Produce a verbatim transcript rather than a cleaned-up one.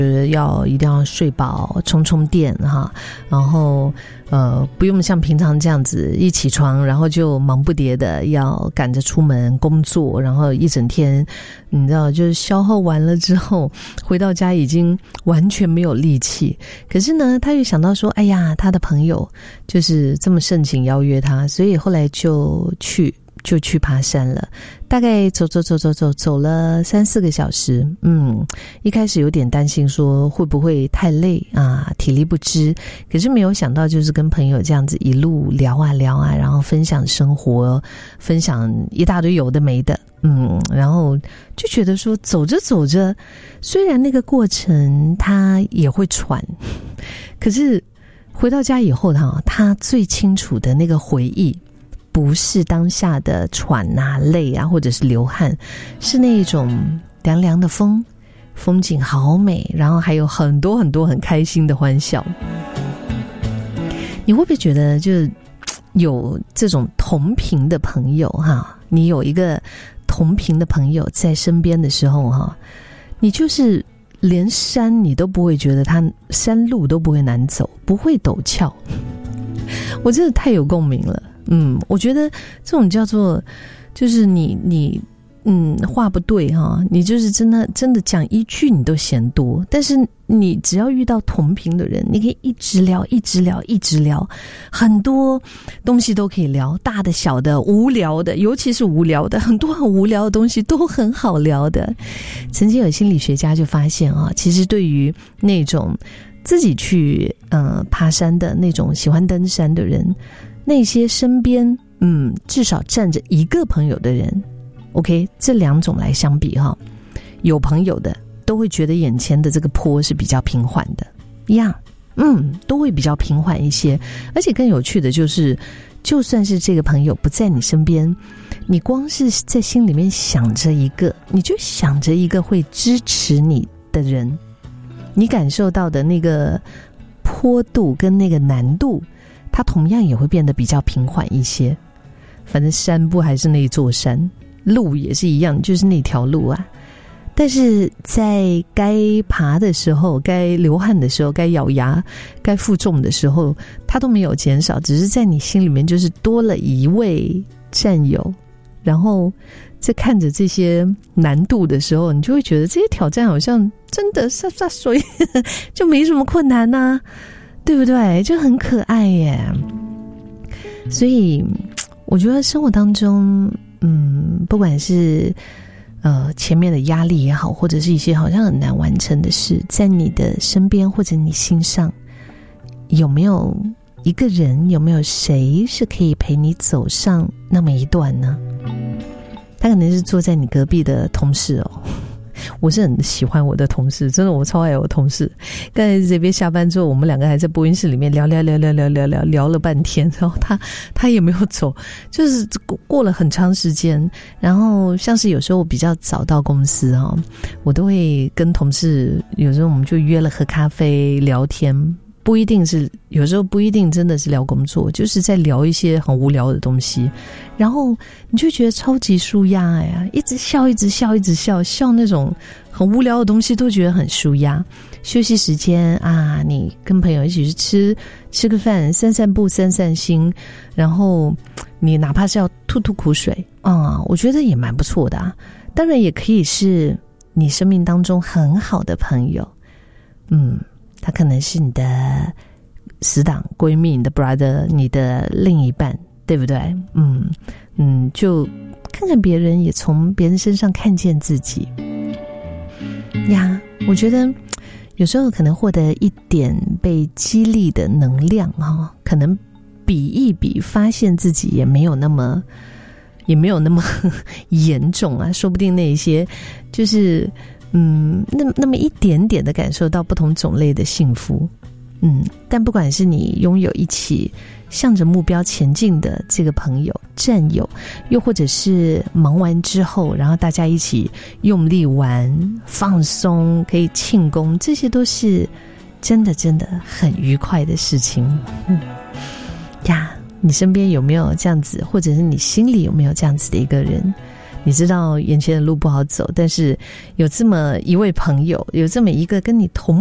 要一定要睡饱充充电哈，然后呃不用像平常这样子一起床然后就忙不迭的要赶着出门工作，然后一整天你知道就是消耗完了之后回到家已经完全没有力气。可是呢他又想到说哎呀他的朋友就是这么盛情邀约他，所以后来就去就去爬山了，大概走走走走走走了三四个小时。嗯，一开始有点担心说会不会太累啊，体力不支，可是没有想到就是跟朋友这样子一路聊啊聊啊，然后分享生活，分享一大堆有的没的。嗯，然后就觉得说走着走着，虽然那个过程他也会喘，可是回到家以后他他最清楚的那个回忆不是当下的喘啊累啊或者是流汗，是那种凉凉的风，风景好美，然后还有很多很多很开心的欢笑。你会不会觉得就有这种同频的朋友哈？你有一个同频的朋友在身边的时候哈，你就是连山你都不会觉得它山路都不会难走，不会陡峭。我真的太有共鸣了。嗯，我觉得这种叫做就是你你嗯话不对哈，你就是真的真的讲一句你都嫌多，但是你只要遇到同频的人，你可以一直聊一直聊一直聊，很多东西都可以聊，大的小的无聊的，尤其是无聊的，很多很无聊的东西都很好聊的。曾经有心理学家就发现啊，其实对于那种自己去呃爬山的那种喜欢登山的人，那些身边嗯至少站着一个朋友的人 OK 这两种来相比哈，有朋友的都会觉得眼前的这个坡是比较平缓的呀，嗯都会比较平缓一些。而且更有趣的就是就算是这个朋友不在你身边，你光是在心里面想着一个，你就想着一个会支持你的人，你感受到的那个坡度跟那个难度它同样也会变得比较平缓一些。反正山不还是那座山，路也是一样，就是那条路啊。但是在该爬的时候，该流汗的时候，该咬牙，该负重的时候，它都没有减少，只是在你心里面就是多了一位战友。然后在看着这些难度的时候，你就会觉得这些挑战好像真的洒洒水就没什么困难啊，对不对？就很可爱耶。所以我觉得生活当中嗯，不管是呃前面的压力也好，或者是一些好像很难完成的事，在你的身边或者你心上，有没有一个人，有没有谁是可以陪你走上那么一段呢？他可能是坐在你隔壁的同事哦，我是很喜欢我的同事，真的我超爱我同事。刚才这边下班之后，我们两个还在播音室里面聊聊聊聊聊聊聊聊了半天，然后他他也没有走，就是过了很长时间。然后像是有时候我比较早到公司哦，我都会跟同事，有时候我们就约了喝咖啡聊天。不一定是，有时候不一定真的是聊工作，就是在聊一些很无聊的东西，然后你就觉得超级舒压呀，一直笑一直笑一直笑，笑那种很无聊的东西都觉得很舒压。休息时间啊，你跟朋友一起去吃吃个饭，散散步散散心，然后你哪怕是要吐吐苦水啊、嗯，我觉得也蛮不错的啊。当然也可以是你生命当中很好的朋友，嗯他可能是你的死党、闺蜜、你的 brother、你的另一半，对不对？嗯嗯，就看看别人，也从别人身上看见自己呀。我觉得有时候可能获得一点被激励的能量哦，可能比一比，发现自己也没有那么也没有那么严重啊，说不定那一些就是嗯，那那么一点点的感受到不同种类的幸福，嗯，但不管是你拥有一起向着目标前进的这个朋友、战友，又或者是忙完之后，然后大家一起用力玩、放松，可以庆功，这些都是真的真的很愉快的事情。嗯呀，你身边有没有这样子，或者是你心里有没有这样子的一个人？ 你知道眼前的路不好走，但是有这么一位朋友，有这么一个跟你同